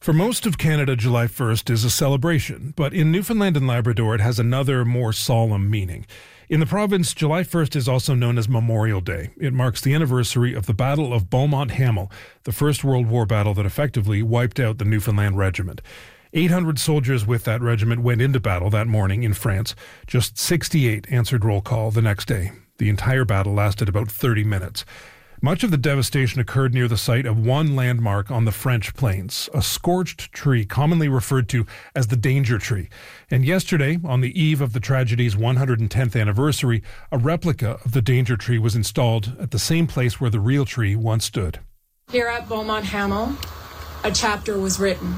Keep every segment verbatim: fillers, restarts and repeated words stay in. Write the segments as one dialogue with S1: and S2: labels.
S1: For most of Canada, July first is a celebration, but in Newfoundland and Labrador it has another, more solemn meaning. In the province, July first is also known as Memorial Day. It marks the anniversary of the Battle of Beaumont Hamel, the First World War battle that effectively wiped out the Newfoundland Regiment. eight hundred soldiers with that regiment went into battle that morning in France. Just sixty-eight answered roll call the next day. The entire battle lasted about thirty minutes. Much of the devastation occurred near the site of one landmark on the French plains, a scorched tree commonly referred to as the Danger Tree. And yesterday, on the eve of the tragedy's one hundred tenth anniversary, a replica of the Danger Tree was installed at the same place where the real tree once stood.
S2: Here at Beaumont Hamel, a chapter was written.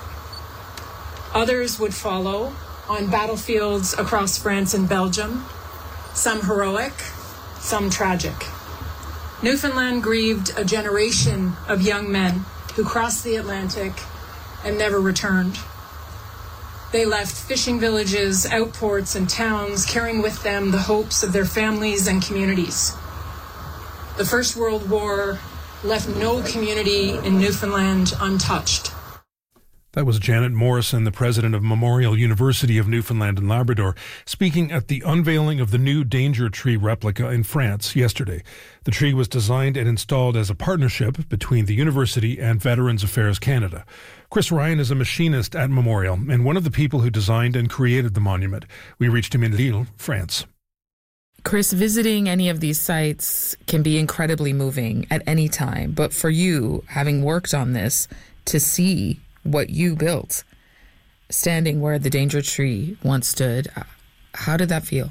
S2: Others would follow on battlefields across France and Belgium, some heroic, some tragic. Newfoundland grieved a generation of young men who crossed the Atlantic and never returned. They left fishing villages, outports, and towns, carrying with them the hopes of their families and communities. The First World War left no community in Newfoundland untouched.
S1: That was Janet Morrison, the president of Memorial University of Newfoundland and Labrador, speaking at the unveiling of the new Danger Tree replica in France yesterday. The tree was designed and installed as a partnership between the university and Veterans Affairs Canada. Chris Ryan is a machinist at Memorial and one of the people who designed and created the monument. We reached him in Lille, France.
S3: Chris, visiting any of these sites can be incredibly moving at any time. But for you, having worked on this, to see what you built, standing where the Danger Tree once stood, how did that feel?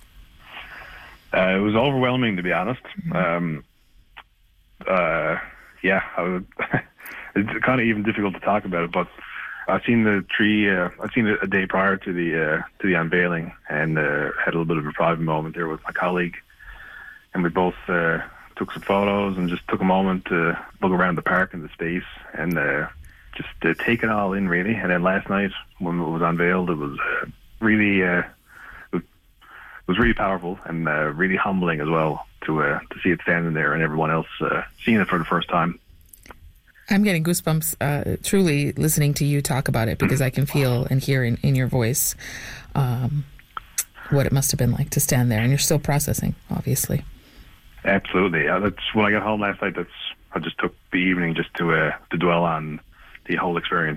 S4: Uh, it was overwhelming, to be honest. Mm-hmm. Um, uh, yeah, I would, it's kind of even difficult to talk about it, but I've seen the tree. Uh, I've seen it a day prior to the uh, to the unveiling, and uh, had a little bit of a private moment there with my colleague, and we both uh, took some photos and just took a moment to look around the park and the space, and uh, just uh, take it all in, really. And then last night, when it was unveiled, it was uh, really, uh, it, was, it was really powerful and uh, really humbling as well to uh, to see it standing there and everyone else uh, seeing it for the first time.
S3: I'm getting goosebumps, uh, truly listening to you talk about it, because I can feel and hear in, in your voice um, what it must have been like to stand there, and you're still processing, obviously.
S4: Absolutely. Yeah, that's when I got home last night. That's I just took the evening just to uh, to dwell on the whole experience.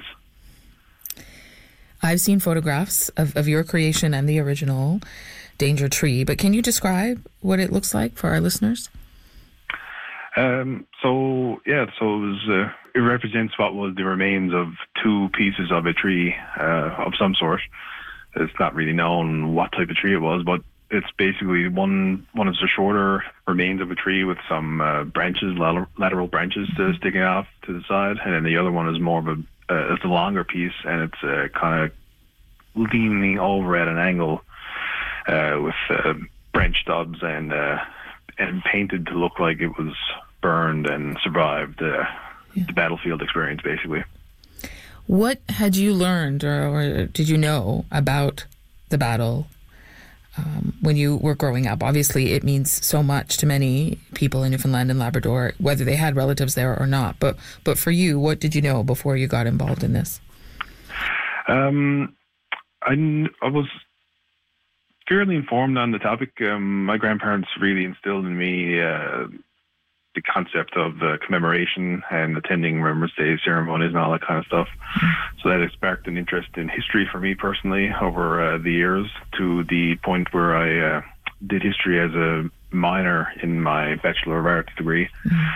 S3: I've seen photographs of, of your creation and the original Danger Tree, but can you describe what it looks like for our listeners?
S4: Um, so, yeah, so it was, uh, it represents what was the remains of two pieces of a tree uh, of some sort. It's not really known what type of tree it was, but it's basically one one is the shorter remains of a tree with some uh, branches, lateral, lateral branches uh, sticking off to the side, and then the other one is more of a uh, it's a longer piece, and it's uh, kind of leaning over at an angle uh, with uh, branch stubs and uh, and painted to look like it was burned and survived uh, yeah. the battlefield experience, basically.
S3: What had you learned, or, or did you know about the battle Um, when you were growing up? Obviously, it means so much to many people in Newfoundland and Labrador, whether they had relatives there or not. But but for you, what did you know before you got involved in this?
S4: Um, I, I was fairly informed on the topic. Um, my grandparents really instilled in me uh, the concept of uh, commemoration and attending Remembrance Day ceremonies and all that kind of stuff. So that sparked an interest in history for me personally over uh, the years, to the point where I uh, did history as a minor in my Bachelor of Arts degree. Mm.